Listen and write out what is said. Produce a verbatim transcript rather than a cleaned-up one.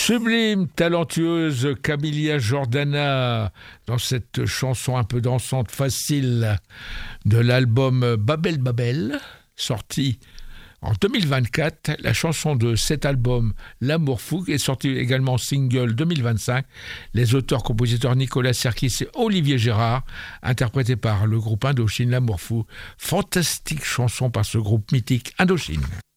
Sublime, talentueuse Camilla Jordana dans cette chanson un peu dansante, facile de l'album Babel Babel, sorti en deux mille vingt-quatre. La chanson de cet album, L'amour fou, est sortie également en single deux mille vingt-cinq. Les auteurs-compositeurs Nicolas Serkis et Olivier Gérard, interprétés par le groupe Indochine, L'amour fou. Fantastique chanson par ce groupe mythique Indochine.